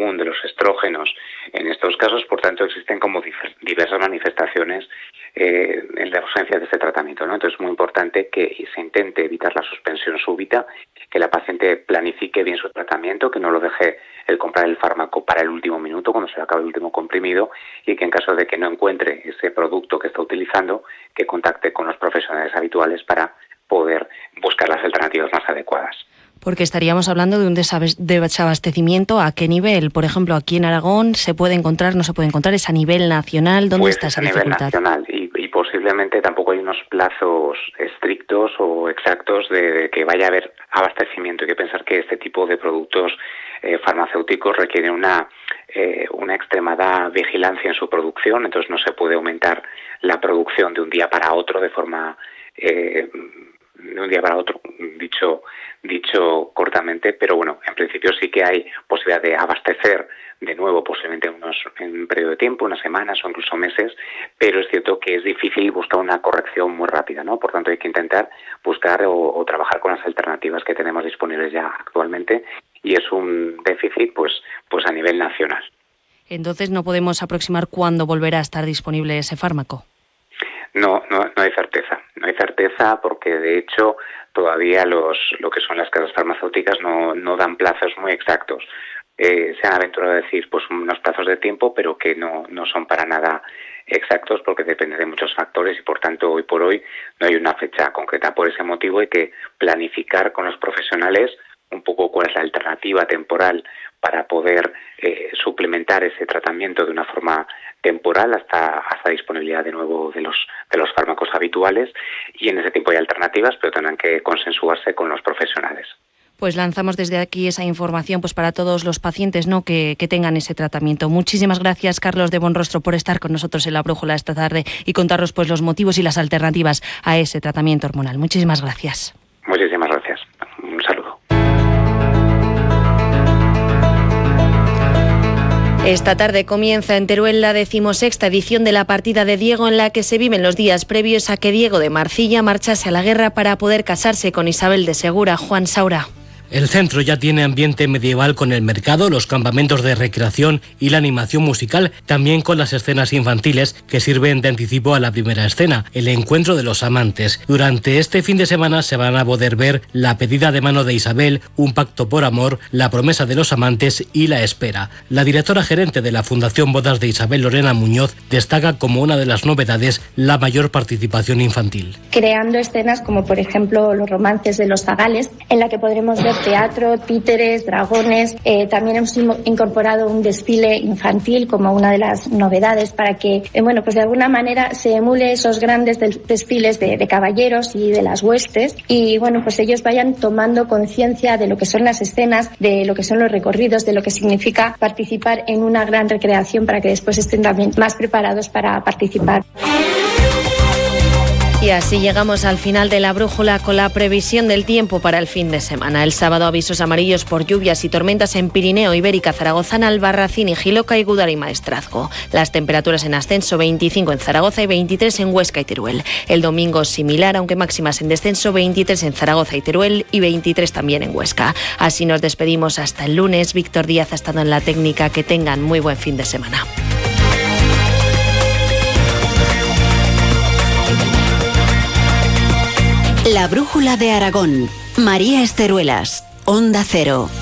común de los estrógenos en estos casos. Por tanto, existen como diversas manifestaciones en la ausencia de este tratamiento, ¿no? Entonces es muy importante que se intente evitar la suspensión súbita, que la paciente planifique bien su tratamiento, que no lo deje el comprar el fármaco para el último minuto, cuando se le acabe el último comprimido, y que en caso de que no encuentre ese producto que está utilizando, que contacte con los profesionales habituales para poder buscar las alternativas más adecuadas. Porque estaríamos hablando de un desabastecimiento. ¿A qué nivel? Por ejemplo, aquí en Aragón, ¿se puede encontrar, no se puede encontrar? ¿Es a nivel nacional? ¿Dónde está esa dificultad? A nivel nacional, y posiblemente tampoco hay unos plazos estrictos o exactos de que vaya a haber abastecimiento. Hay que pensar que este tipo de productos farmacéuticos requieren una extremada vigilancia en su producción, entonces no se puede aumentar la producción de un día para otro de forma... de un día para otro, dicho cortamente, pero bueno, en principio sí que hay posibilidad de abastecer de nuevo, posiblemente en un periodo de tiempo, unas semanas o incluso meses, pero es cierto que es difícil buscar una corrección muy rápida, ¿no? Por tanto, hay que intentar buscar o trabajar con las alternativas que tenemos disponibles ya actualmente, y es un déficit pues a nivel nacional. Entonces, ¿no podemos aproximar cuándo volverá a estar disponible ese fármaco? No hay certeza. No hay certeza porque, de hecho, todavía lo que son las casas farmacéuticas no dan plazos muy exactos. Se han aventurado a decir pues unos plazos de tiempo, pero que no son para nada exactos porque depende de muchos factores y, por tanto, hoy por hoy no hay una fecha concreta. Por ese motivo hay que planificar con los profesionales un poco cuál es la alternativa temporal para poder suplementar ese tratamiento de una forma temporal hasta disponibilidad de nuevo de los fármacos habituales, y en ese tiempo hay alternativas, pero tendrán que consensuarse con los profesionales. Pues lanzamos desde aquí esa información pues para todos los pacientes, ¿no?, que tengan ese tratamiento. Muchísimas gracias, Carlos de Bonrostro, por estar con nosotros en La Brújula esta tarde y contarnos pues los motivos y las alternativas a ese tratamiento hormonal. Muchísimas gracias. Muchísimas gracias. Un saludo. Esta tarde comienza en Teruel la 16ª edición de la partida de Diego, en la que se viven los días previos a que Diego de Marcilla marchase a la guerra para poder casarse con Isabel de Segura. Juan Saura. El centro ya tiene ambiente medieval con el mercado, los campamentos de recreación y la animación musical, también con las escenas infantiles que sirven de anticipo a la primera escena, el encuentro de los amantes. Durante este fin de semana se van a poder ver La pedida de mano de Isabel, Un pacto por amor, La promesa de los amantes y La espera. La directora gerente de la Fundación Bodas de Isabel, Lorena Muñoz, destaca como una de las novedades la mayor participación infantil. Creando escenas como, por ejemplo, los romances de los zagales, en la que podremos ver teatro, títeres, dragones. También hemos incorporado un desfile infantil como una de las novedades para que, pues de alguna manera se emule esos grandes desfiles de caballeros y de las huestes, y pues ellos vayan tomando conciencia de lo que son las escenas, de lo que son los recorridos, de lo que significa participar en una gran recreación, para que después estén también más preparados para participar. Y así llegamos al final de La Brújula con la previsión del tiempo para el fin de semana. El sábado avisos amarillos por lluvias y tormentas en Pirineo, Ibérica, Zaragoza, Albarracín, Jiloca y Gúdar y Maestrazgo. Las temperaturas en ascenso: 25 en Zaragoza y 23 en Huesca y Teruel. El domingo similar, aunque máximas en descenso: 23 en Zaragoza y Teruel y 23 también en Huesca. Así nos despedimos hasta el lunes. Víctor Díaz ha estado en la técnica. Que tengan muy buen fin de semana. La Brújula de Aragón. María Esteruelas, Onda Cero.